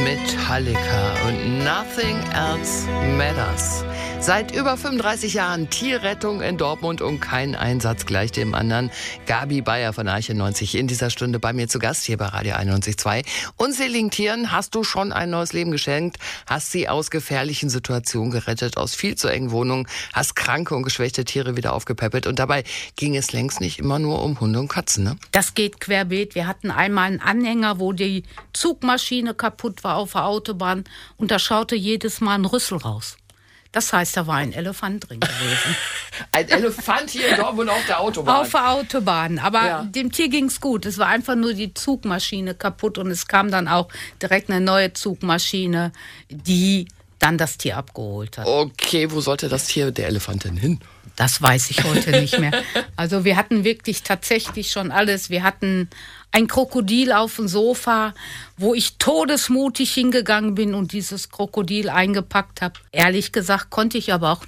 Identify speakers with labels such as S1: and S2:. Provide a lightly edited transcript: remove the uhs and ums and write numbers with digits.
S1: Metallica und Nothing Else Matters. Seit über 35 Jahren Tierrettung in Dortmund und kein Einsatz gleich dem anderen. Gabi Beyer von Arche 90 in dieser Stunde bei mir zu Gast hier bei Radio 91.2. Unzähligen Tieren hast du schon ein neues Leben geschenkt, hast sie aus gefährlichen Situationen gerettet, aus viel zu engen Wohnungen, hast kranke und geschwächte Tiere wieder aufgepäppelt und dabei ging es längst nicht immer nur um Hunde und Katzen, ne?
S2: Das geht querbeet. Wir hatten einmal einen Anhänger, wo die Zugmaschine kaputt war auf der Autobahn und da schaute jedes Mal ein Rüssel raus. Das heißt, da war ein Elefant drin gewesen.
S1: Ein Elefant hier in Dortmund auf der Autobahn?
S2: Auf der Autobahn. Aber dem Tier ging's gut. Es war einfach nur die Zugmaschine kaputt und es kam dann auch direkt eine neue Zugmaschine, die dann das Tier abgeholt hat.
S1: Okay, wo sollte das Tier, der Elefant, denn hin?
S2: Das weiß ich heute nicht mehr. Also wir hatten wirklich tatsächlich schon alles. Wir hatten ein Krokodil auf dem Sofa, wo ich todesmutig hingegangen bin und dieses Krokodil eingepackt habe. Ehrlich gesagt konnte ich aber auch